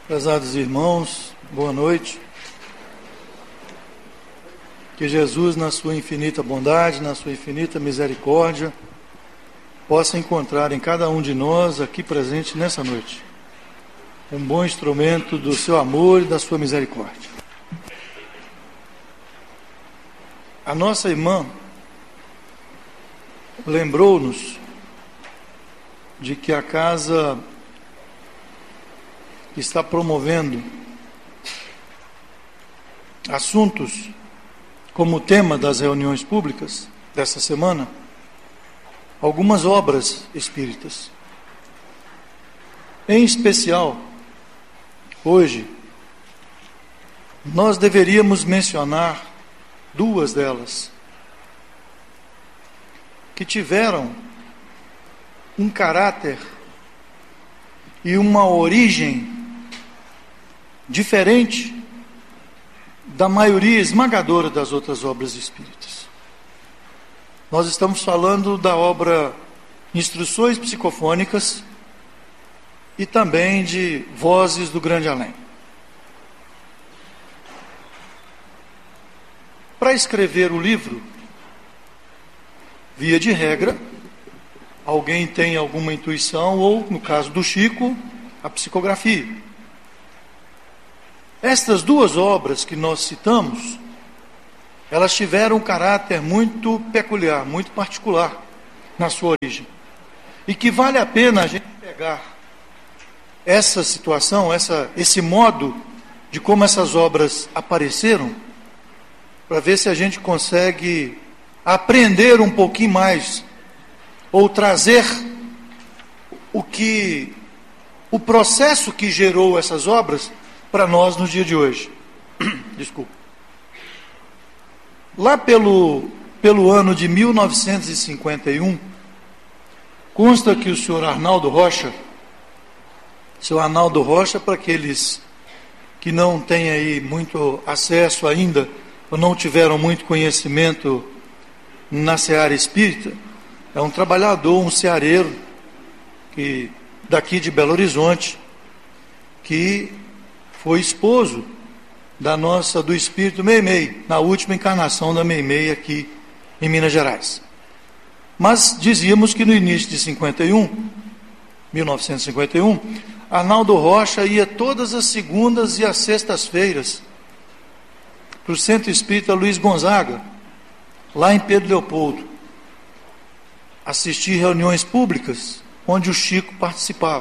Prezados irmãos, boa noite. Que Jesus, na sua infinita bondade, na sua infinita misericórdia, possa encontrar em cada um de nós aqui presente nessa noite um bom instrumento do seu amor e da sua misericórdia. A nossa irmã lembrou-nos de que a casa está promovendo assuntos como tema das reuniões públicas dessa semana, algumas obras espíritas. Em especial, hoje, nós deveríamos mencionar duas delas, que tiveram um caráter e uma origem diferente da maioria esmagadora das outras obras espíritas. Nós estamos falando da obra Instruções Psicofônicas e também de Vozes do Grande Além. Para escrever o livro, via de regra, alguém tem alguma intuição ou, no caso do Chico, a psicografia. Estas duas obras que nós citamos, elas tiveram um caráter muito peculiar, muito particular na sua origem. E que vale a pena a gente pegar essa situação, esse modo de como essas obras apareceram, para ver se a gente consegue aprender um pouquinho mais, ou trazer o processo que gerou essas obras para nós no dia de hoje. Desculpa. Lá pelo ano de 1951, consta que o senhor Arnaldo Rocha, para aqueles que não têm aí muito acesso ainda, ou não tiveram muito conhecimento na seara espírita, é um trabalhador, um ceareiro, daqui de Belo Horizonte, que foi esposo do espírito Meimei, na última encarnação da Meimei aqui em Minas Gerais. Mas dizíamos que no início de 1951, Arnaldo Rocha ia todas as segundas e as sextas-feiras para o Centro Espírita Luiz Gonzaga, lá em Pedro Leopoldo, assistir reuniões públicas onde o Chico participava.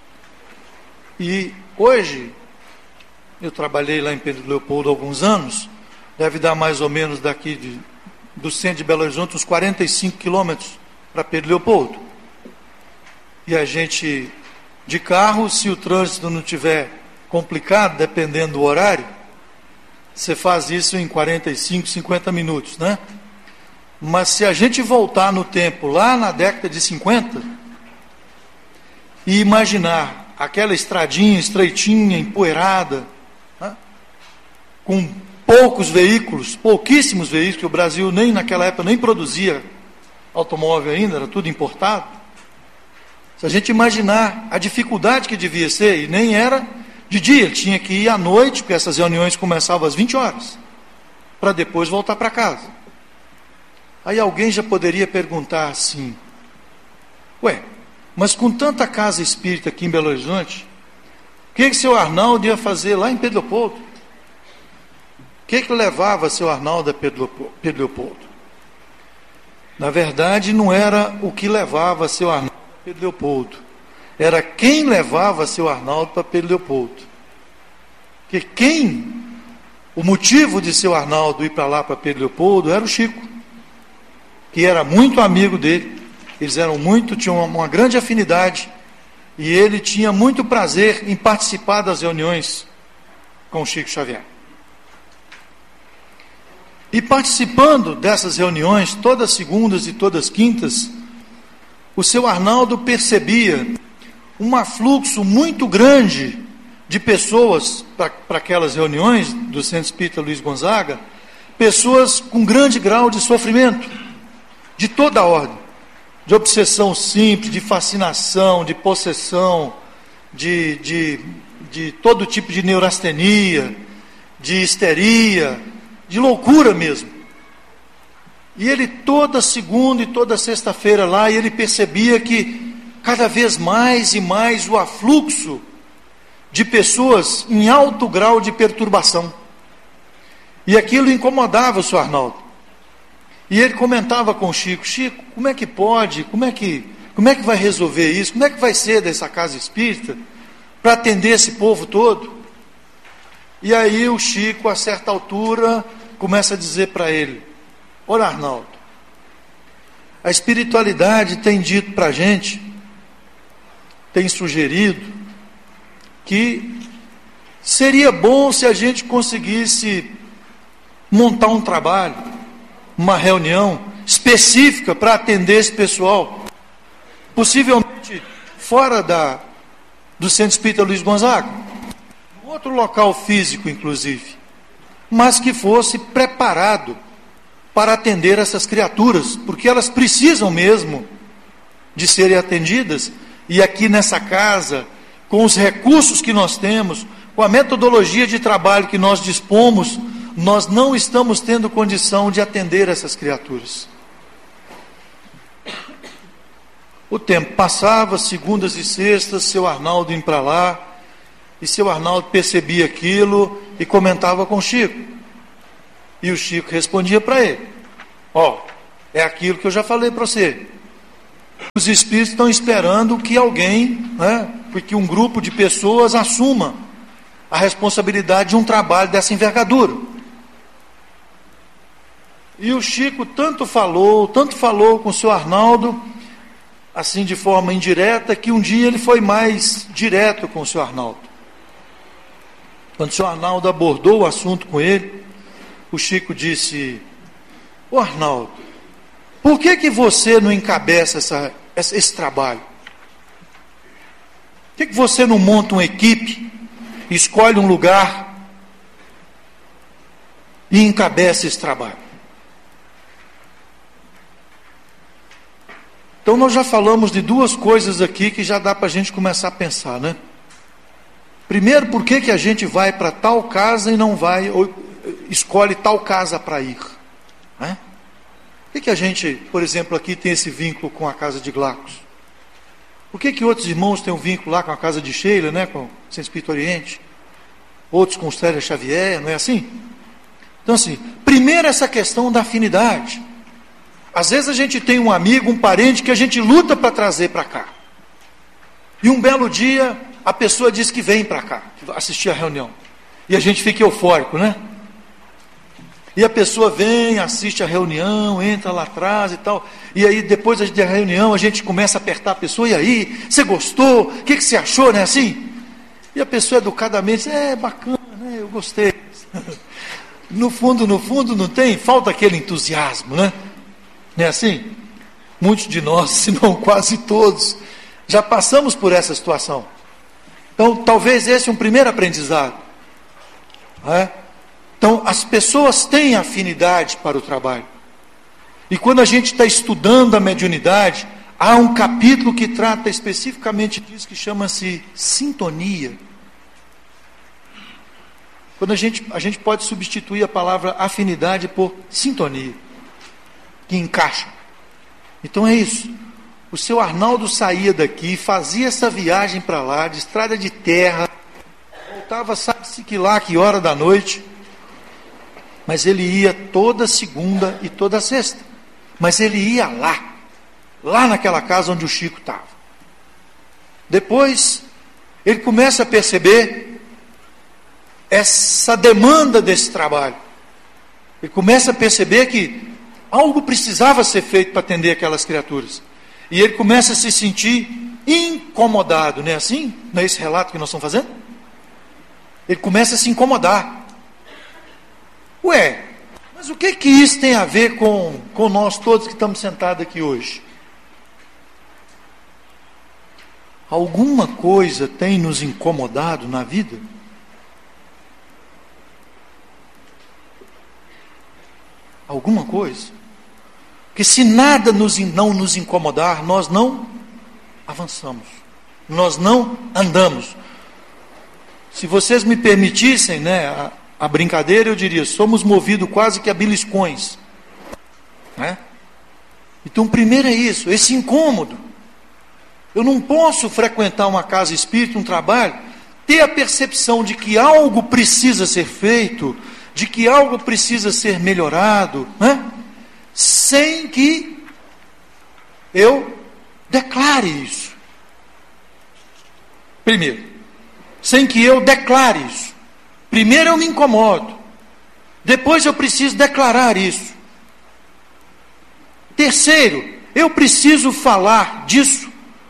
E hoje, eu trabalhei lá em Pedro Leopoldo há alguns anos, deve dar mais ou menos daqui do centro de Belo Horizonte uns 45 quilômetros para Pedro Leopoldo. E a gente, de carro, se o trânsito não estiver complicado, dependendo do horário, você faz isso em 45, 50 minutos, né? Mas se a gente voltar no tempo, lá na década de 50, e imaginar aquela estradinha estreitinha, empoeirada, né? Com pouquíssimos veículos, que o Brasil naquela época nem produzia automóvel ainda, era tudo importado. Se a gente imaginar a dificuldade que devia ser, e nem era de dia, tinha que ir à noite, porque essas reuniões começavam às 20 horas, para depois voltar para casa. Aí alguém já poderia perguntar assim, mas com tanta casa espírita aqui em Belo Horizonte, o que seu Arnaldo ia fazer lá em Pedro Leopoldo? O que levava seu Arnaldo a Pedro Leopoldo? Na verdade, não era o que levava seu Arnaldo a Pedro Leopoldo, era quem levava seu Arnaldo para Pedro Leopoldo. Porque o motivo de seu Arnaldo ir para lá, para Pedro Leopoldo, era o Chico, que era muito amigo dele. Eles tinham uma grande afinidade, e ele tinha muito prazer em participar das reuniões com o Chico Xavier. E participando dessas reuniões, todas segundas e todas quintas, o seu Arnaldo percebia um afluxo muito grande de pessoas para aquelas reuniões do Centro Espírita Luiz Gonzaga, pessoas com grande grau de sofrimento, de toda a ordem, de obsessão simples, de fascinação, de possessão, de todo tipo de neurastenia, de histeria, de loucura mesmo. E ele toda segunda e toda sexta-feira lá, e ele percebia que cada vez mais e mais o afluxo de pessoas em alto grau de perturbação. E aquilo incomodava o Sr. Arnaldo. E ele comentava com o Chico: Chico, como é que pode, como é que vai resolver isso? Como é que vai ser dessa casa espírita para atender esse povo todo? E aí o Chico, a certa altura, começa a dizer para ele: olha, Arnaldo, a espiritualidade tem dito para a gente, tem sugerido, que seria bom se a gente conseguisse montar um trabalho, uma reunião específica para atender esse pessoal, possivelmente fora do Centro Espírita Luiz Gonzaga, outro local físico inclusive, mas que fosse preparado para atender essas criaturas, porque elas precisam mesmo de serem atendidas. E aqui nessa casa, com os recursos que nós temos, com a metodologia de trabalho que nós dispomos, nós não estamos tendo condição de atender essas criaturas. O tempo passava, segundas e sextas, seu Arnaldo indo para lá, e seu Arnaldo percebia aquilo e comentava com o Chico. E o Chico respondia para ele: ó, é aquilo que eu já falei para você. Os espíritos estão esperando que alguém, porque um grupo de pessoas assuma a responsabilidade de um trabalho dessa envergadura. E o Chico tanto falou com o Sr. Arnaldo, assim de forma indireta, que um dia ele foi mais direto com o Sr. Arnaldo. Quando o Sr. Arnaldo abordou o assunto com ele, o Chico disse: ô Arnaldo, por que você não encabeça esse trabalho? Por que você não monta uma equipe, escolhe um lugar e encabeça esse trabalho? Então nós já falamos de duas coisas aqui que já dá para a gente começar a pensar, né? Primeiro, por que a gente vai para tal casa e não vai, ou escolhe tal casa para ir? Né? Por que a gente, por exemplo, aqui tem esse vínculo com a casa de Glacos? Por que outros irmãos têm um vínculo lá com a casa de Sheila, né, com o Centro Espírita Oriente? Outros com o Célia Xavier, não é assim? Então assim, primeiro essa questão da afinidade. Às vezes a gente tem um amigo, um parente que a gente luta para trazer para cá. E um belo dia a pessoa diz que vem para cá, assistir a reunião. E a gente fica eufórico, né? E a pessoa vem, assiste a reunião, entra lá atrás e tal. E aí depois da reunião a gente começa a apertar a pessoa: e aí, você gostou? O que você achou, né? Assim. E a pessoa educadamente diz: bacana, né? Eu gostei. No fundo não tem, falta aquele entusiasmo, né? Não é assim? Muitos de nós, se não quase todos, já passamos por essa situação. Então, talvez esse é um primeiro aprendizado. Não é? Então, as pessoas têm afinidade para o trabalho. E quando a gente está estudando a mediunidade, há um capítulo que trata especificamente disso, que chama-se sintonia. Quando a gente pode substituir a palavra afinidade por sintonia, que encaixa. Então é isso. O seu Arnaldo saía daqui, fazia essa viagem para lá, de estrada de terra, voltava, sabe-se que lá, que hora da noite, mas ele ia toda segunda e toda sexta. Mas ele ia lá naquela casa onde o Chico estava. Depois, ele começa a perceber essa demanda desse trabalho. Ele começa a perceber que algo precisava ser feito para atender aquelas criaturas. E ele começa a se sentir incomodado, não é assim? Não é esse relato que nós estamos fazendo? Ele começa a se incomodar. Ué, mas o que isso tem a ver com nós todos que estamos sentados aqui hoje? Alguma coisa tem nos incomodado na vida? Alguma coisa? Porque se nada não nos incomodar, nós não avançamos. Nós não andamos. Se vocês me permitissem, né, a brincadeira, eu diria, somos movidos quase que a beliscões. Né? Então, primeiro é isso, esse incômodo. Eu não posso frequentar uma casa espírita, um trabalho, ter a percepção de que algo precisa ser feito, de que algo precisa ser melhorado, né? Sem que eu declare isso. Primeiro, sem que eu declare isso. Primeiro eu me incomodo, depois eu preciso declarar isso. Terceiro, eu preciso falar disso,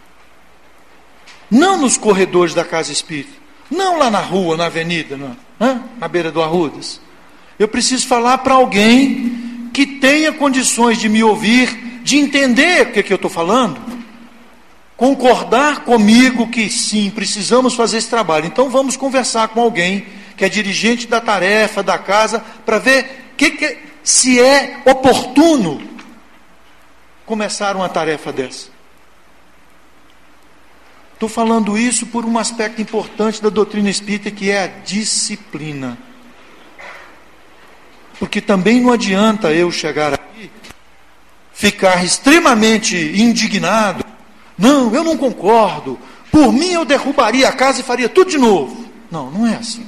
não nos corredores da casa espírita, não lá na rua, na avenida, na beira do Arrudas. Eu preciso falar para alguém que tenha condições de me ouvir, de entender o que eu estou falando, concordar comigo que sim, precisamos fazer esse trabalho. Então vamos conversar com alguém que é dirigente da tarefa, da casa, para ver se é oportuno começar uma tarefa dessa. Estou falando isso por um aspecto importante da doutrina espírita, que é a disciplina. Porque também não adianta eu chegar aqui, ficar extremamente indignado. Não, eu não concordo. Por mim eu derrubaria a casa e faria tudo de novo. Não, não é assim.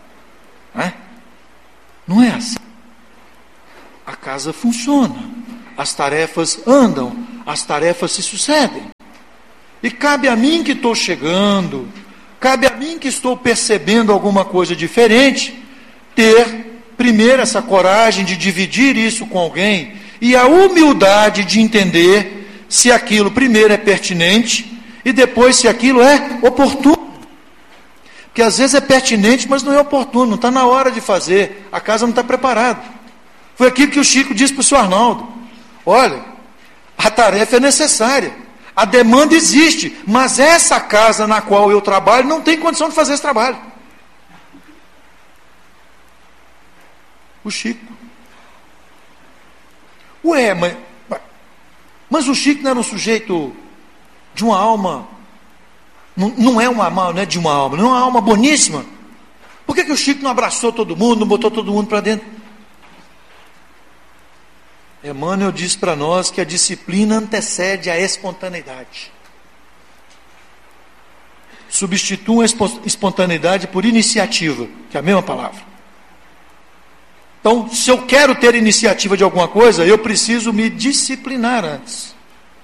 Não é assim. A casa funciona. As tarefas andam. As tarefas se sucedem. E cabe a mim que estou chegando, cabe a mim que estou percebendo alguma coisa diferente, ter primeiro essa coragem de dividir isso com alguém e a humildade de entender se aquilo primeiro é pertinente e depois se aquilo é oportuno. Porque às vezes é pertinente, mas não é oportuno, não está na hora de fazer, a casa não está preparada. Foi aquilo que o Chico disse para o senhor Arnaldo: olha, a tarefa é necessária. A demanda existe, mas essa casa na qual eu trabalho não tem condição de fazer esse trabalho. O Chico. Ué, mas o Chico não era um sujeito de uma alma, não é uma alma, não é de uma alma, não é uma alma boníssima. Por que o Chico não abraçou todo mundo, não botou todo mundo para dentro? Emmanuel diz para nós que a disciplina antecede a espontaneidade. Substitua a espontaneidade por iniciativa, que é a mesma palavra. Então, se eu quero ter iniciativa de alguma coisa, eu preciso me disciplinar antes.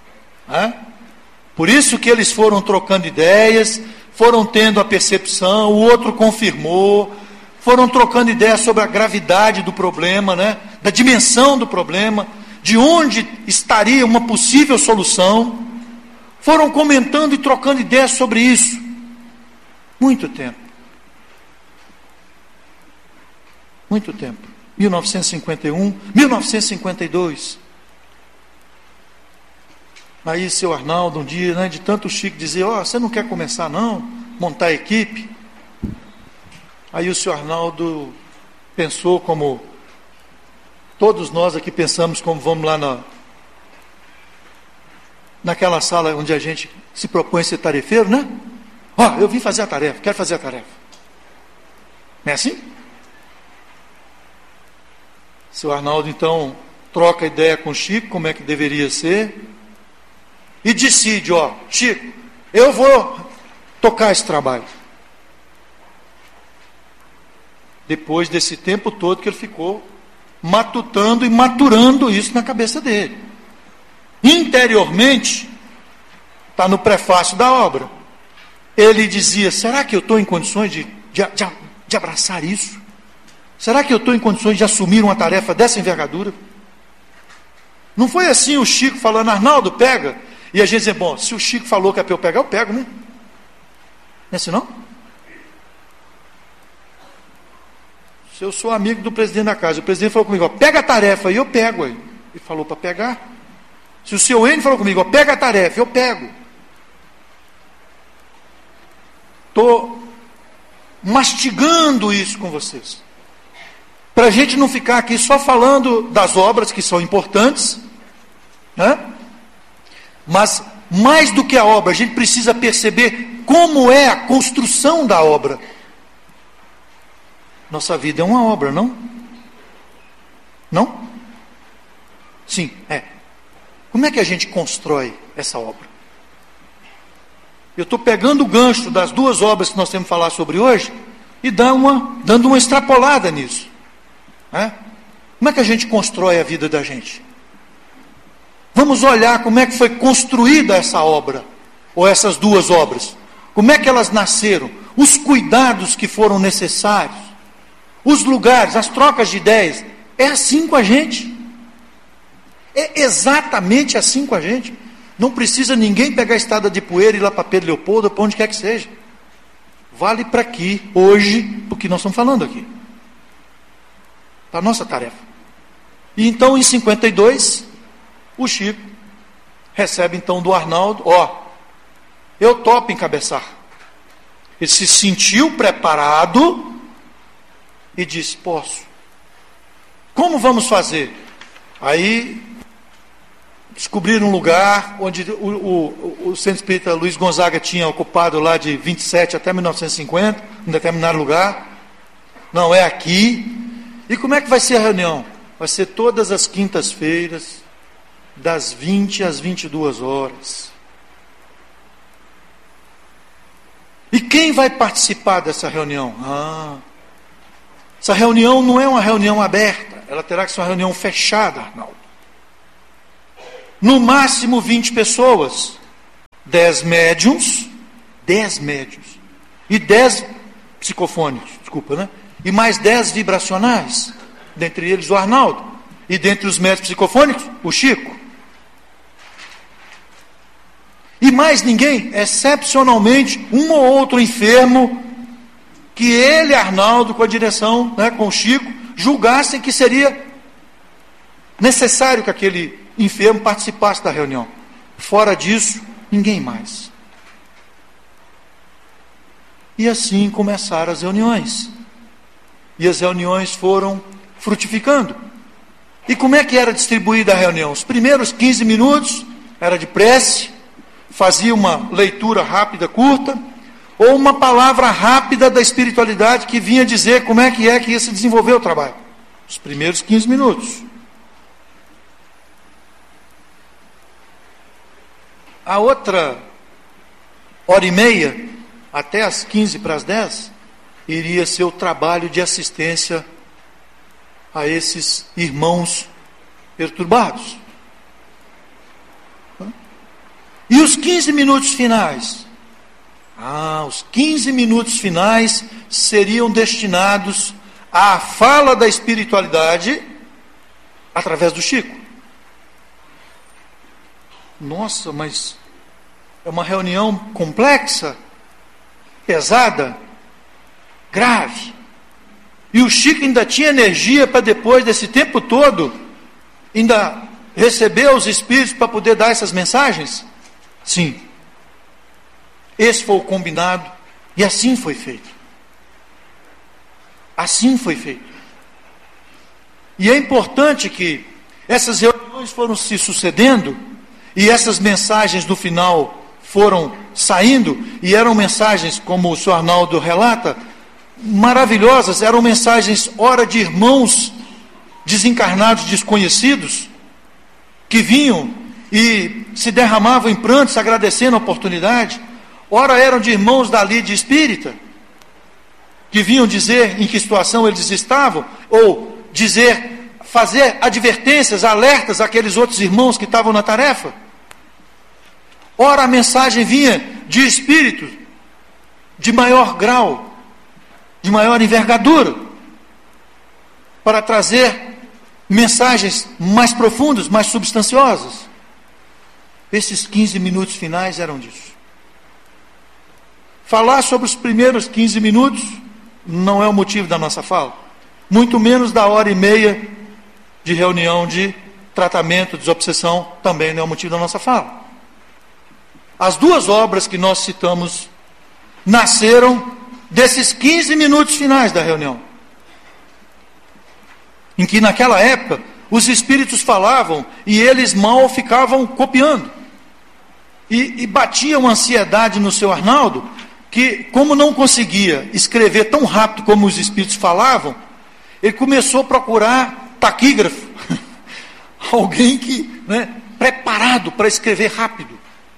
Por isso que eles foram trocando ideias, foram tendo a percepção, o outro confirmou, foram trocando ideias sobre a gravidade do problema, da dimensão do problema, de onde estaria uma possível solução. Foram comentando e trocando ideias sobre isso. Muito tempo. Muito tempo. 1951, 1952. Aí seu Arnaldo, um dia, de tanto Chico dizer: você não quer começar não? Montar a equipe? Aí o senhor Arnaldo pensou como todos nós aqui pensamos, como vamos lá naquela sala onde a gente se propõe a ser tarefeiro, eu vim fazer a tarefa, quero fazer a tarefa. Não é assim? O senhor Arnaldo então troca ideia com o Chico, como é que deveria ser, e decide: Chico, eu vou tocar esse trabalho. Depois desse tempo todo que ele ficou matutando e maturando isso na cabeça dele. Interiormente, está no prefácio da obra, ele dizia: será que eu estou em condições de abraçar isso? Será que eu estou em condições de assumir uma tarefa dessa envergadura? Não foi assim o Chico falando: Arnaldo, pega. E a gente dizia: bom, se o Chico falou que é para eu pegar, eu pego, né? Não é assim não? Se eu sou amigo do presidente da casa, o presidente falou comigo: pega a tarefa, e eu pego. Ele falou para pegar. Se o seu N falou comigo: pega a tarefa, eu pego. Estou mastigando isso com vocês, para a gente não ficar aqui só falando das obras que são importantes, mas mais do que a obra, a gente precisa perceber como é a construção da obra. Nossa vida é uma obra, não? Não? Sim, é. Como é que a gente constrói essa obra? Eu estou pegando o gancho das duas obras que nós temos que falar sobre hoje e dando uma extrapolada nisso. Como é que a gente constrói a vida da gente? Vamos olhar como é que foi construída essa obra, ou essas duas obras. Como é que elas nasceram? Os cuidados que foram necessários, os lugares, as trocas de ideias. É assim com a gente. É exatamente assim com a gente. Não precisa ninguém pegar a estrada de poeira e ir lá para Pedro Leopoldo, ou para onde quer que seja. Vale para aqui, hoje, porque nós estamos falando aqui. Para a nossa tarefa. E então, em 52, o Chico recebe então do Arnaldo, eu topo encabeçar. Ele se sentiu preparado e disse, posso. Como vamos fazer? Aí descobriram um lugar onde o Centro Espírita Luiz Gonzaga tinha ocupado lá de 27 até 1950, um determinado lugar. Não, é aqui. E como é que vai ser a reunião? Vai ser todas as quintas-feiras, das 20 às 22 horas. E quem vai participar dessa reunião? Essa reunião não é uma reunião aberta, ela terá que ser uma reunião fechada, Arnaldo. No máximo 20 pessoas, 10 médiuns, e 10 psicofônicos, e mais 10 vibracionais, dentre eles o Arnaldo, e dentre os médios psicofônicos, o Chico. E mais ninguém, excepcionalmente, um ou outro enfermo, que ele, Arnaldo, com a direção, com o Chico, julgassem que seria necessário que aquele enfermo participasse da reunião. Fora disso, ninguém mais. E assim começaram as reuniões. E as reuniões foram frutificando. E como é que era distribuída a reunião? Os primeiros 15 minutos era de prece, fazia uma leitura rápida, curta, ou uma palavra rápida da espiritualidade que vinha dizer como é que ia se desenvolver o trabalho. Os primeiros 15 minutos. A outra hora e meia, até as 15 para as 10, iria ser o trabalho de assistência a esses irmãos perturbados. E os 15 minutos finais? Os 15 minutos finais seriam destinados à fala da espiritualidade através do Chico. Nossa, mas é uma reunião complexa, pesada, grave. E o Chico ainda tinha energia para depois desse tempo todo, ainda receber os espíritos para poder dar essas mensagens? Sim. Esse foi o combinado e assim foi feito. Assim foi feito. E é importante que essas reuniões foram se sucedendo e essas mensagens no final foram saindo, e eram mensagens, como o senhor Arnaldo relata, maravilhosas, eram mensagens, ora de irmãos desencarnados desconhecidos, que vinham e se derramavam em prantos, agradecendo a oportunidade, ora eram de irmãos da lide espírita, que vinham dizer em que situação eles estavam, ou fazer advertências, alertas àqueles outros irmãos que estavam na tarefa. Ora a mensagem vinha de espíritos de maior grau, de maior envergadura, para trazer mensagens mais profundas, mais substanciosas. Esses 15 minutos finais eram disso. Falar sobre os primeiros 15 minutos não é o motivo da nossa fala, muito menos da hora e meia de reunião de tratamento, desobsessão, também não é o motivo da nossa fala. As duas obras que nós citamos nasceram desses 15 minutos finais da reunião, em que naquela época os espíritos falavam e eles mal ficavam copiando. E batia uma ansiedade no seu Arnaldo, que como não conseguia escrever tão rápido como os espíritos falavam, ele começou a procurar taquígrafo, alguém que, preparado para escrever rápido.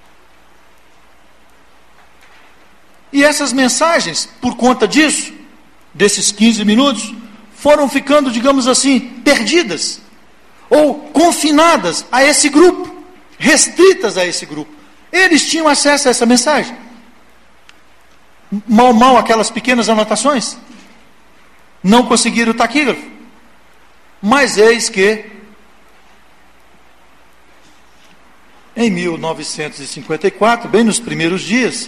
E essas mensagens, por conta disso, desses 15 minutos, foram ficando, digamos assim, perdidas, ou confinadas a esse grupo, restritas a esse grupo. Eles tinham acesso a essa mensagem. Mal aquelas pequenas anotações. Não conseguiram o taquígrafo. Mas eis que, em 1954, bem nos primeiros dias,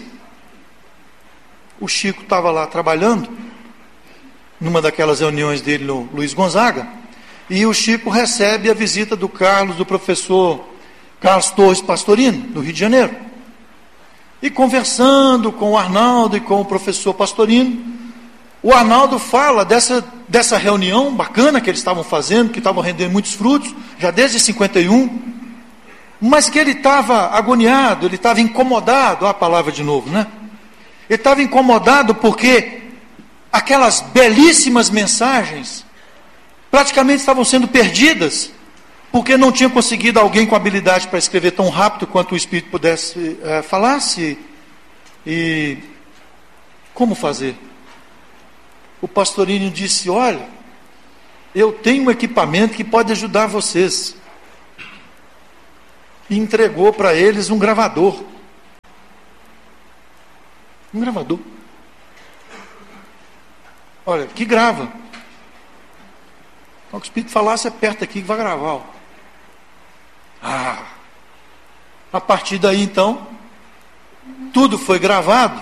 o Chico estava lá trabalhando, numa daquelas reuniões dele no Luiz Gonzaga, e o Chico recebe a visita do professor Carlos Torres Pastorino, do Rio de Janeiro. E conversando com o Arnaldo e com o professor Pastorino, o Arnaldo fala dessa reunião bacana que eles estavam fazendo, que estavam rendendo muitos frutos, já desde 51, mas que ele estava agoniado, ele estava incomodado, a palavra de novo, né? Ele estava incomodado porque aquelas belíssimas mensagens praticamente estavam sendo perdidas, porque não tinha conseguido alguém com habilidade para escrever tão rápido quanto o Espírito pudesse falasse. E como fazer? O Pastorino disse: olha, eu tenho um equipamento que pode ajudar vocês. E entregou para eles um gravador. Um gravador. Olha, que grava. O Espírito falasse, aperta aqui que vai gravar. Ó. A partir daí então, tudo foi gravado.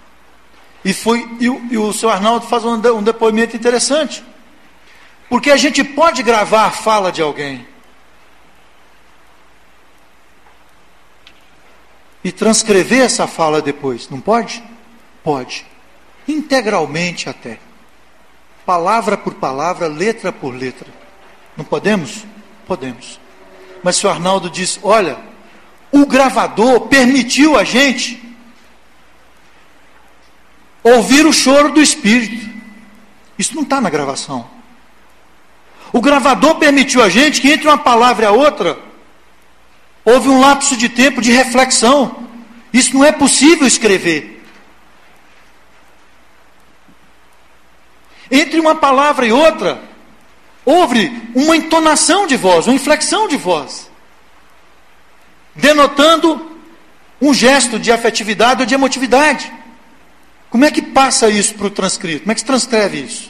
E o seu Arnaldo faz um depoimento interessante. Porque a gente pode gravar a fala de alguém e transcrever essa fala depois, não pode? Pode. Integralmente até. Palavra por palavra, letra por letra. Não podemos? Podemos. Mas o senhor Arnaldo diz: olha, o gravador permitiu a gente ouvir o choro do Espírito. Isso não está na gravação. O gravador permitiu a gente que entre uma palavra e a outra houve um lapso de tempo de reflexão. Isso não é possível escrever. Entre uma palavra e outra, houve uma entonação de voz, uma inflexão de voz, denotando um gesto de afetividade ou de emotividade. Como é que passa isso para o transcrito? Como é que se transcreve isso?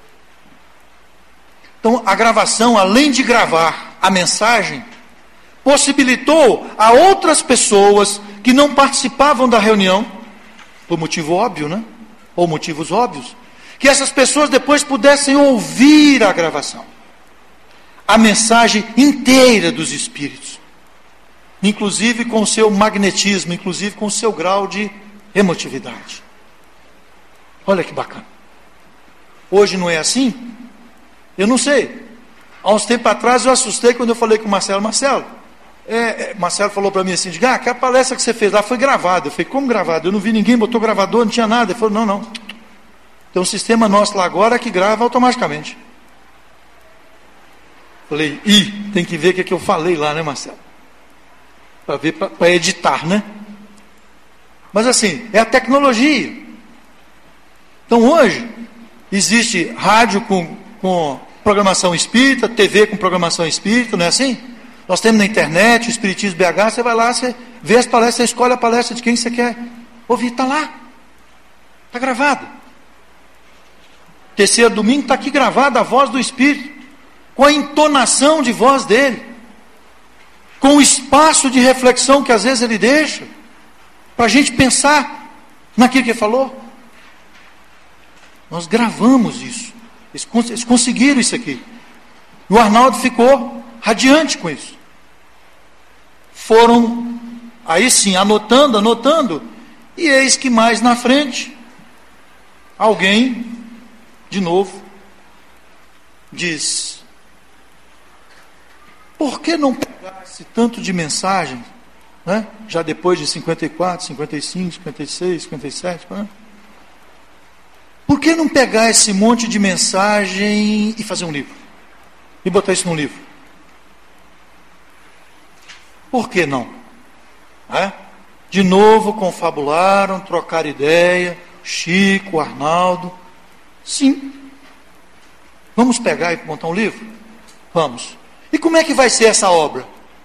Então, a gravação, além de gravar a mensagem, possibilitou a outras pessoas que não participavam da reunião, por motivo óbvio, né? Ou motivos óbvios, que essas pessoas depois pudessem ouvir a gravação, a mensagem inteira dos Espíritos, inclusive com o seu magnetismo, inclusive com o seu grau de emotividade. Olha que bacana. Hoje não é assim? Eu não sei. Há uns tempos atrás eu assustei quando eu falei com o Marcelo. Marcelo falou para mim assim, aquela palestra que você fez lá foi gravada. Eu falei, como gravada? Eu não vi ninguém, botou gravador, não tinha nada. Ele falou, não. Tem um sistema nosso lá agora que grava automaticamente. Falei, tem que ver o que eu falei lá, né, Marcelo? Para ver, para editar, né? Mas assim, é a tecnologia. Então hoje, existe rádio com programação espírita, TV com programação espírita, não é assim? Nós temos na internet, o Espiritismo BH, você vai lá, você vê as palestras, você escolhe a palestra de quem você quer ouvir, está lá. Está gravado. Terceiro domingo está aqui gravada a voz do Espírito, com a entonação de voz dele, com o espaço de reflexão que às vezes ele deixa, para a gente pensar naquilo que ele falou. Nós gravamos isso. Eles conseguiram isso aqui. E o Arnaldo ficou radiante com isso. Foram, aí sim, anotando, e eis que mais na frente, alguém, de novo, diz: por que não pegar esse tanto de mensagem né? Já depois de 54, 55, 56, 57, né? Por que não pegar esse monte de mensagem e fazer um livro? E botar isso num livro? Por que não? É? De novo confabularam, trocaram ideia, Chico, Arnaldo. Sim. Vamos pegar e montar um livro? Vamos. E como é que vai ser essa obra?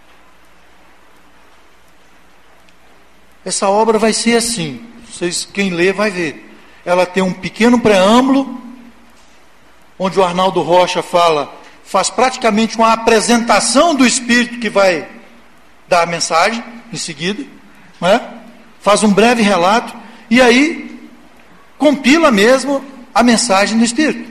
Essa obra vai ser assim. Vocês, quem lê vai ver. Ela tem um pequeno preâmbulo, onde o Arnaldo Rocha faz praticamente uma apresentação do Espírito que vai dar a mensagem em seguida, né? Faz um breve relato, e aí compila mesmo a mensagem do Espírito.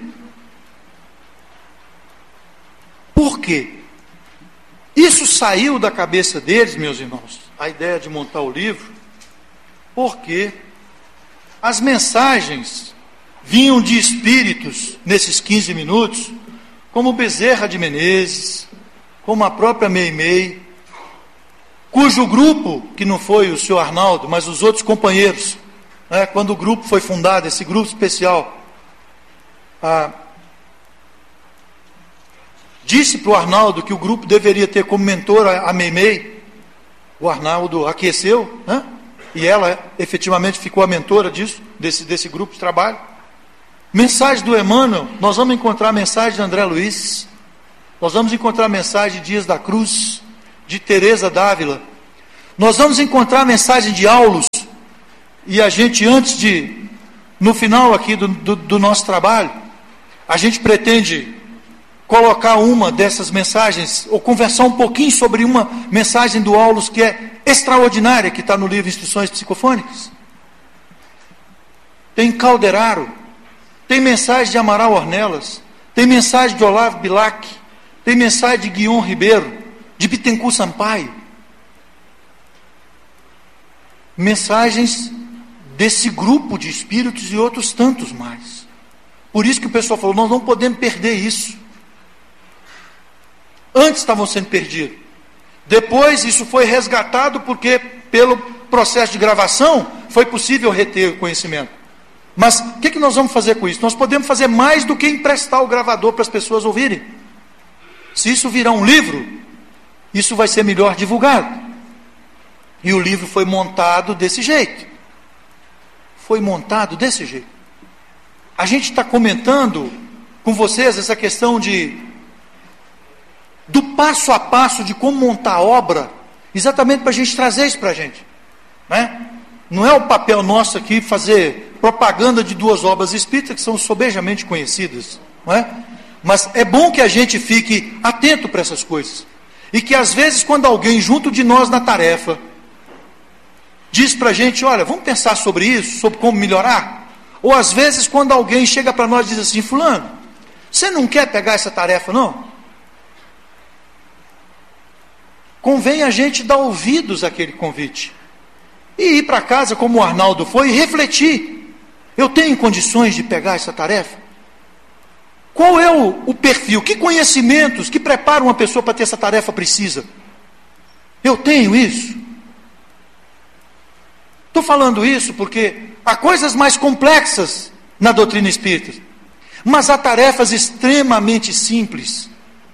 Por quê? Isso saiu da cabeça deles, meus irmãos, a ideia de montar o livro, porque as mensagens vinham de espíritos nesses 15 minutos, como Bezerra de Menezes, como a própria Meimei, cujo grupo, que não foi o senhor Arnaldo, mas os outros companheiros, né, quando o grupo foi fundado, esse grupo especial, disse para o Arnaldo que o grupo deveria ter como mentor a Meimei. O Arnaldo aqueceu, né? E ela efetivamente ficou a mentora desse grupo de trabalho. Mensagem do Emmanuel, nós vamos encontrar a mensagem de André Luiz, nós vamos encontrar a mensagem de Dias da Cruz, de Teresa d'Ávila, nós vamos encontrar a mensagem de Aulus, e a gente no final aqui do nosso trabalho, a gente pretende colocar uma dessas mensagens, ou conversar um pouquinho sobre uma mensagem do Aulus que é extraordinária, que está no livro Instruções Psicofônicas. Tem Calderaro, tem mensagem de Amaral Ornelas, tem mensagem de Olavo Bilac, tem mensagem de Guion Ribeiro, de Bittencourt Sampaio. Mensagens desse grupo de espíritos e outros tantos mais. Por isso que o pessoal falou, nós não podemos perder isso. Antes estavam sendo perdidos. Depois isso foi resgatado porque pelo processo de gravação foi possível reter o conhecimento. Mas o que nós vamos fazer com isso? Nós podemos fazer mais do que emprestar o gravador para as pessoas ouvirem. Se isso virar um livro, isso vai ser melhor divulgado. E o livro foi montado desse jeito. Foi montado desse jeito. A gente está comentando com vocês essa questão do passo a passo de como montar a obra, exatamente para a gente trazer isso para a gente, né? Não é o papel nosso aqui fazer propaganda de duas obras espíritas que são sobejamente conhecidas, não é? Mas é bom que a gente fique atento para essas coisas, e que às vezes quando alguém junto de nós na tarefa diz para a gente, olha, vamos pensar sobre isso, sobre como melhorar, ou às vezes quando alguém chega para nós e diz assim, fulano, você não quer pegar essa tarefa não? Convém a gente dar ouvidos àquele convite. E ir para casa, como o Arnaldo foi, e refletir. Eu tenho condições de pegar essa tarefa? Qual é o perfil? Que conhecimentos que preparam uma pessoa para ter essa tarefa precisa? Eu tenho isso? Estou falando isso porque há coisas mais complexas na doutrina espírita, mas há tarefas extremamente simples.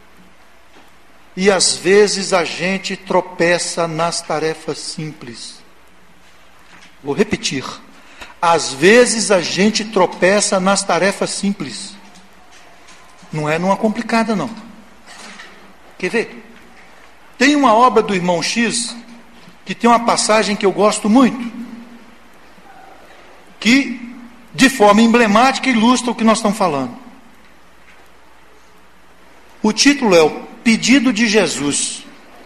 E às vezes a gente tropeça nas tarefas simples. Vou repetir. Às vezes a gente tropeça nas tarefas simples. Não é numa complicada, não. Quer ver? Tem uma obra do irmão X, que tem uma passagem que eu gosto muito, que de forma emblemática ilustra o que nós estamos falando. O título é o Pedido de Jesus.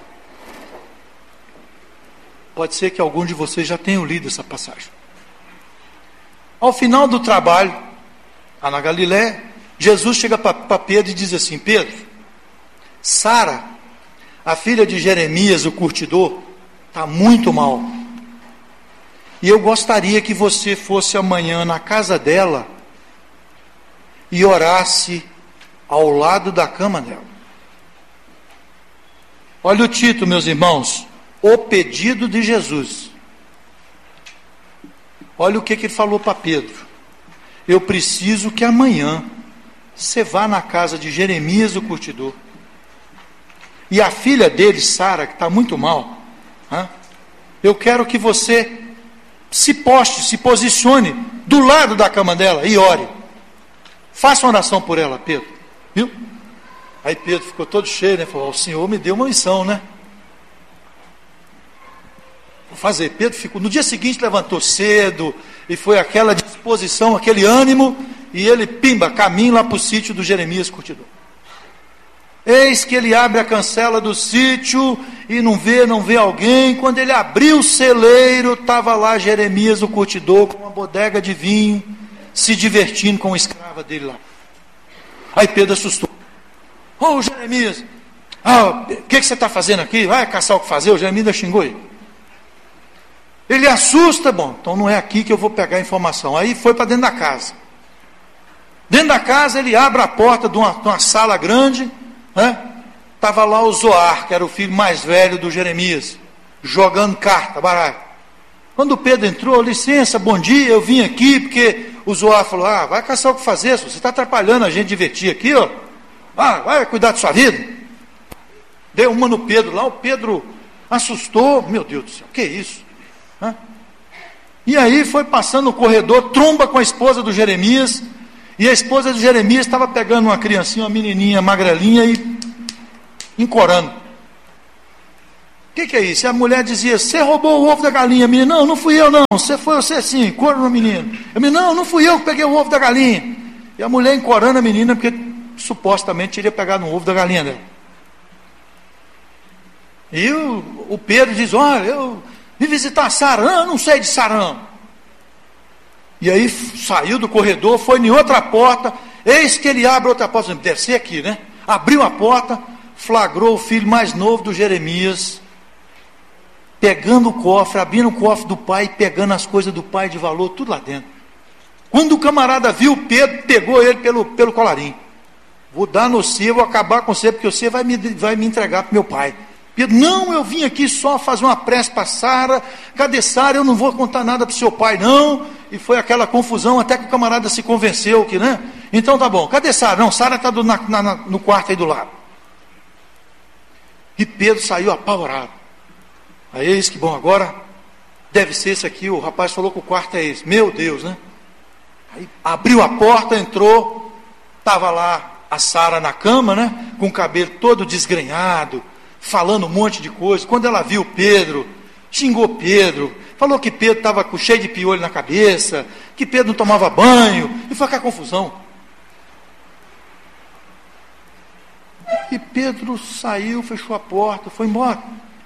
Pode ser que algum de vocês já tenham lido essa passagem. Ao final do trabalho, lá na Galiléia, Jesus chega para Pedro e diz assim, Pedro, Sara, a filha de Jeremias, o curtidor, está muito mal. E eu gostaria que você fosse amanhã na casa dela e orasse ao lado da cama dela. Olha o título, meus irmãos, o pedido de Jesus. Olha o que ele falou para Pedro: eu preciso que amanhã você vá na casa de Jeremias, o curtidor, e a filha dele, Sara, que está muito mal, eu quero que você se poste, se posicione do lado da cama dela e ore. Faça uma oração por ela, Pedro. Viu? Aí Pedro ficou todo cheio, né? Falou: o Senhor me deu uma missão, né? Vou fazer. Pedro ficou, no dia seguinte levantou cedo, e foi aquela disposição, aquele ânimo, e ele, pimba, caminho lá para o sítio do Jeremias curtidor. Eis que ele abre a cancela do sítio, e não vê alguém. Quando ele abriu o celeiro, estava lá Jeremias o curtidor, com uma bodega de vinho, se divertindo com a escrava dele lá. Aí Pedro assustou: ô Jeremias, o que você está fazendo aqui? Vai caçar o que fazer? O Jeremias ainda xingou ele. Ele assusta: bom, então não é aqui que eu vou pegar a informação. Aí foi para dentro da casa. Dentro da casa ele abre a porta de uma sala grande, estava lá o Zoar, que era o filho mais velho do Jeremias, jogando carta, baralho. Quando o Pedro entrou: licença, bom dia, eu vim aqui porque o Zoar falou: vai caçar o que fazer, você está atrapalhando a gente divertir aqui, ó. Vai cuidar da sua vida. Deu uma no Pedro lá, o Pedro assustou: meu Deus do céu, que isso? E aí foi passando no corredor, tromba com a esposa do Jeremias, e a esposa do Jeremias estava pegando uma criancinha, uma menininha magrelinha, e encorando. O que é isso? E a mulher dizia: você roubou o ovo da galinha. A menina: não fui eu não, você sim, corno no menino. A menina: não fui eu que peguei o ovo da galinha. E a mulher encorando a menina, porque supostamente teria pegado um ovo da galinha dela. E o Pedro diz: olha, eu vim visitar Sara. Não sei de Sara. E aí saiu do corredor, foi em outra porta. Eis que ele abre outra porta. Deve ser aqui, né? Abriu a porta, flagrou o filho mais novo do Jeremias, pegando o cofre, abrindo o cofre do pai, pegando as coisas do pai de valor, tudo lá dentro. Quando o camarada viu, Pedro pegou ele pelo colarinho: vou dar no você, vou acabar com você, porque você vai me entregar para meu pai. Pedro: não, eu vim aqui só fazer uma prece para Sara. Cadê Sara? Eu não vou contar nada para o seu pai, não. E foi aquela confusão, até que o camarada se convenceu que, né? Então tá bom, cadê Sara? Não, Sara está no quarto aí do lado. E Pedro saiu apavorado. Aí eis que, bom, agora deve ser esse aqui. O rapaz falou que o quarto é esse. Meu Deus, né? Aí abriu a porta, entrou, estava lá a Sara na cama, né? Com o cabelo todo desgrenhado, falando um monte de coisa. Quando ela viu Pedro, xingou Pedro, falou que Pedro estava cheio de piolho na cabeça, que Pedro não tomava banho, e foi aquela confusão. E Pedro saiu, fechou a porta, foi embora.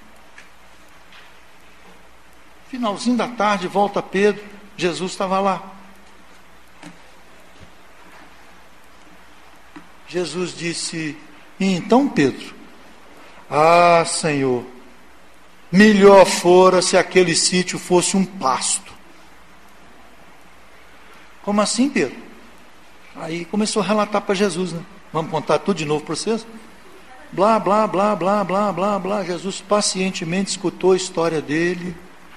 Finalzinho da tarde, volta Pedro, Jesus estava lá. Jesus disse: e então Pedro, Senhor, melhor fora se aquele sítio fosse um pasto. Como assim, Pedro? Aí começou a relatar para Jesus, né? Vamos contar tudo de novo para vocês? Blá, blá, blá, blá, blá, blá, blá. Jesus pacientemente escutou a história dele.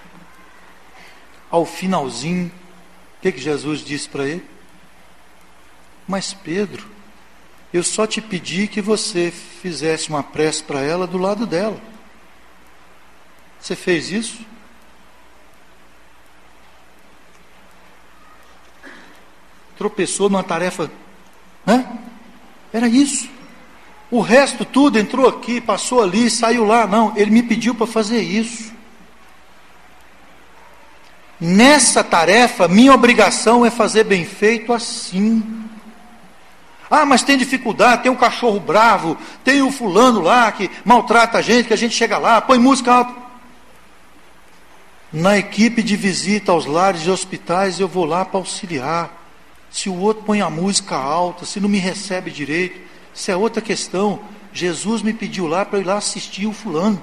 Ao finalzinho, o que Jesus disse para ele? Mas Pedro, eu só te pedi que você fizesse uma prece para ela do lado dela. Você fez isso? Tropeçou numa tarefa, era isso. O resto tudo entrou aqui, passou ali, saiu lá. Não, ele me pediu para fazer isso. Nessa tarefa, minha obrigação é fazer bem feito assim. Mas tem dificuldade, tem um cachorro bravo, tem o fulano lá que maltrata a gente, que a gente chega lá, põe música alta. Na equipe de visita aos lares e hospitais, eu vou lá para auxiliar. Se o outro põe a música alta, se não me recebe direito, isso é outra questão. Jesus me pediu lá para eu ir lá assistir o fulano.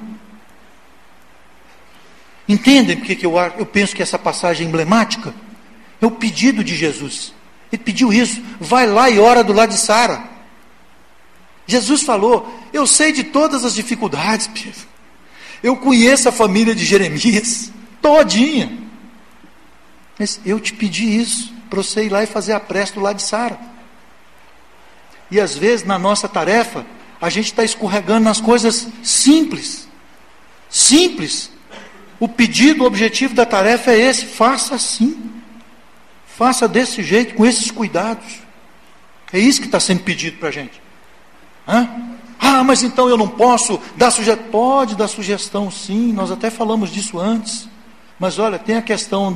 Entendem porque que eu penso que essa passagem é emblemática? É o pedido de Jesus. Ele pediu isso: vai lá e ora do lado de Sara. Jesus falou: eu sei de todas as dificuldades, Pedro. Eu conheço a família de Jeremias todinha. Mas eu te pedi isso, para você ir lá e fazer a prece do lado de Sara. E às vezes na nossa tarefa, a gente está escorregando nas coisas simples. Simples. O pedido, o objetivo da tarefa é esse: faça assim. Faça desse jeito, com esses cuidados. É isso que está sendo pedido para a gente. Ah, mas então eu não posso dar sugestão? Pode dar sugestão sim, nós até falamos disso antes. Mas olha, tem a questão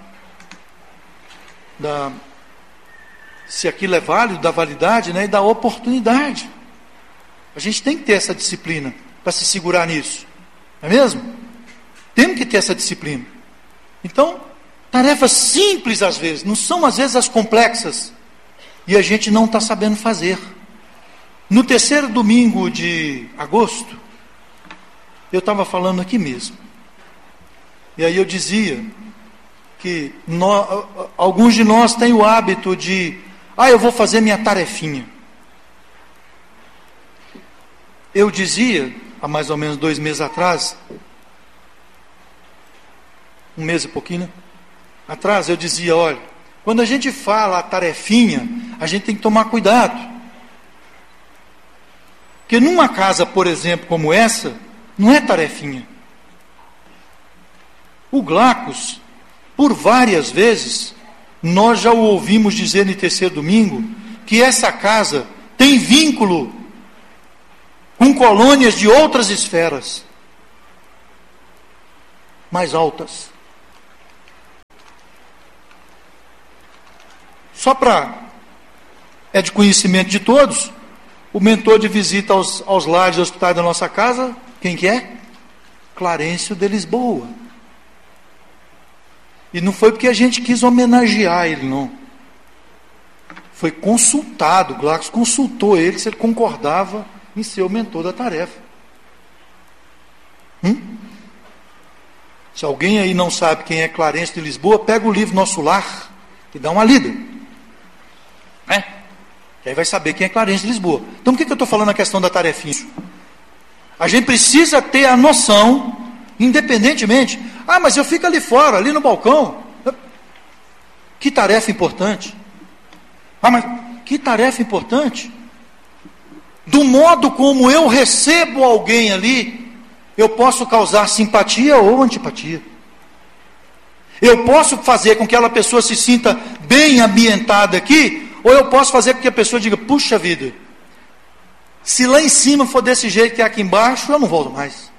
se aquilo é válido, da validade, né, e da oportunidade. A gente tem que ter essa disciplina para se segurar nisso. Não é mesmo? Temos que ter essa disciplina. Então, tarefas simples às vezes, não são às vezes as complexas. E a gente não está sabendo fazer. No terceiro domingo de agosto, eu estava falando aqui mesmo. E aí eu dizia que alguns de nós têm o hábito de, eu vou fazer minha tarefinha. Eu dizia, há mais ou menos 2 meses atrás, 1 mês e pouquinho, né? Atrás, eu dizia, olha, quando a gente fala a tarefinha, a gente tem que tomar cuidado. Porque numa casa, por exemplo, como essa, não é tarefinha. O Glacos, por várias vezes, nós já o ouvimos dizer no terceiro domingo, que essa casa tem vínculo com colônias de outras esferas mais altas. Só é de conhecimento de todos, o mentor de visita aos lares e hospitais da nossa casa, quem que é? Clarencio de Lisboa. E não foi porque a gente quis homenagear ele, não. Foi consultado, o Glacos consultou ele se ele concordava em ser o mentor da tarefa. Se alguém aí não sabe quem é Clarencio de Lisboa, pega o livro Nosso Lar e dá uma lida. Que aí vai saber quem é Clarencio de Lisboa. Então, por que eu estou falando a questão da tarefinha? A gente precisa ter a noção, independentemente. Mas eu fico ali fora, ali no balcão. Que tarefa importante. Mas que tarefa importante. Do modo como eu recebo alguém ali, eu posso causar simpatia ou antipatia. Eu posso fazer com que aquela pessoa se sinta bem ambientada aqui, ou eu posso fazer com que a pessoa diga, puxa vida, se lá em cima for desse jeito que é aqui embaixo, eu não volto mais.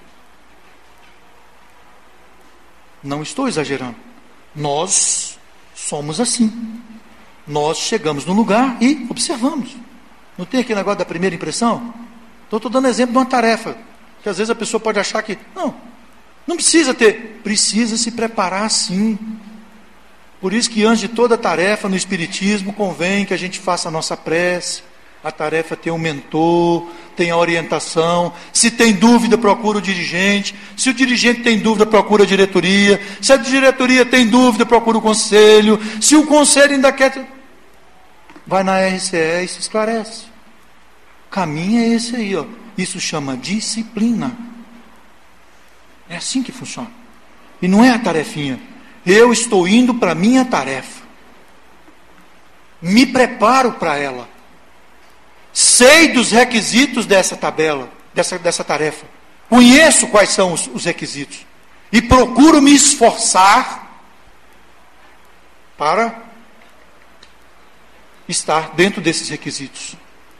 Não estou exagerando. Nós somos assim. Nós chegamos no lugar e observamos. Não tem aquele negócio da primeira impressão? Então, estou dando exemplo de uma tarefa, que às vezes a pessoa pode achar que, não precisa ter. Precisa se preparar sim. Por isso que antes de toda tarefa no Espiritismo, convém que a gente faça a nossa prece. A tarefa tem um mentor, tem a orientação. Se tem dúvida, procura o dirigente. Se o dirigente tem dúvida, procura a diretoria. Se a diretoria tem dúvida, procura o conselho. Se o conselho ainda quer, vai na RCE e se esclarece. O caminho é esse aí, ó. Isso chama disciplina. É assim que funciona. E não é a tarefinha. Eu estou indo para a minha tarefa. Me preparo para ela. Sei dos requisitos dessa tabela, dessa tarefa. Conheço quais são os requisitos. E procuro me esforçar para estar dentro desses requisitos.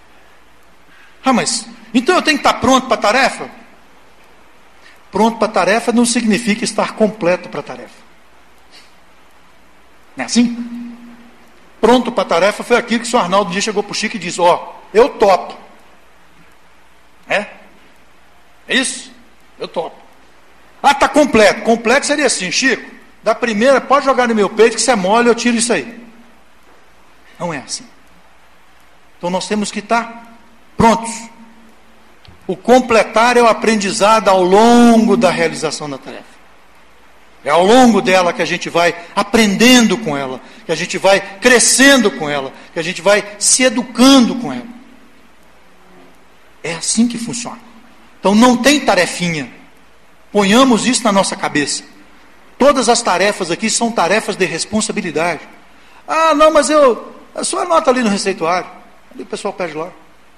Mas então eu tenho que estar pronto para a tarefa? Pronto para a tarefa não significa estar completo para a tarefa. Não é assim? Pronto para a tarefa foi aquilo que o senhor Arnaldo um dia chegou para o Chico e disse, eu topo. É isso? Eu topo. Está completo. Completo seria assim, Chico, da primeira, pode jogar no meu peito que você é mole, eu tiro isso aí. Não é assim. Então nós temos que estar prontos. O completar é o aprendizado ao longo da realização da tarefa. É ao longo dela que a gente vai aprendendo com ela, que a gente vai crescendo com ela, que a gente vai se educando com ela. É assim que funciona. Então não tem tarefinha. Ponhamos isso na nossa cabeça. Todas as tarefas aqui são tarefas de responsabilidade. Ah, não, mas é só anota ali no receituário. Ali o pessoal pede lá.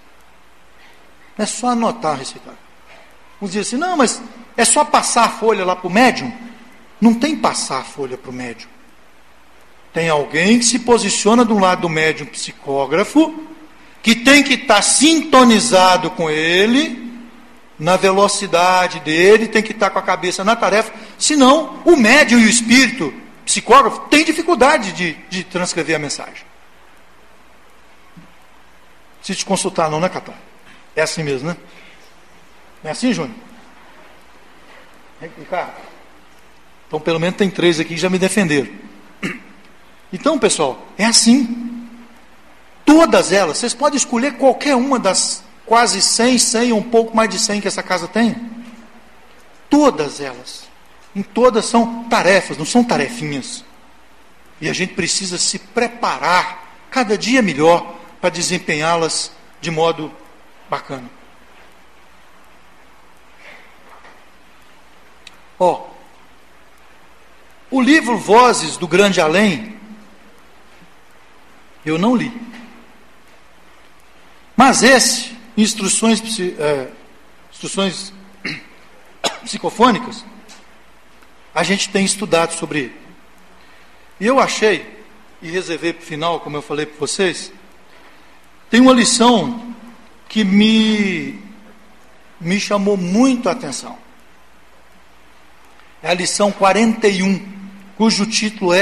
É só anotar o receituário. Uns dizem assim, não, mas é só passar a folha lá para o médium. Não tem passar a folha para o médium. Tem alguém que se posiciona do lado do médium psicógrafo, que tem que estar sintonizado com ele, na velocidade dele, tem que estar com a cabeça na tarefa, senão o médium e o espírito psicógrafo têm dificuldade de transcrever a mensagem. Se te consultar não, né, Catá? É assim mesmo, né? Não é assim, Júnior? Ricardo? Então pelo menos tem 3 aqui que já me defenderam. Então, pessoal, é assim. Todas elas, vocês podem escolher qualquer uma das quase 100 ou um pouco mais de 100 que essa casa tem. Todas elas. Em todas são tarefas, não são tarefinhas. E a gente precisa se preparar cada dia melhor para desempenhá-las de modo bacana. O livro Vozes do Grande Além, eu não li. Mas esse, instruções psicofônicas, a gente tem estudado sobre ele. E eu achei, e reservei para o final, como eu falei para vocês, tem uma lição que me chamou muito a atenção. É a lição 41, cujo título é